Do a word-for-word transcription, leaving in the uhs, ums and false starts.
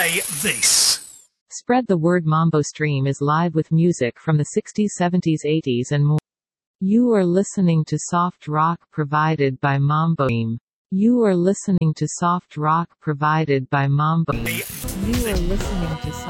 play this. Spread the word. Mambo Stream is live with music from the sixties, seventies, eighties and more. You are listening to soft rock provided by Mambo Stream. You are listening to soft rock provided by Mambo. You are listening to soft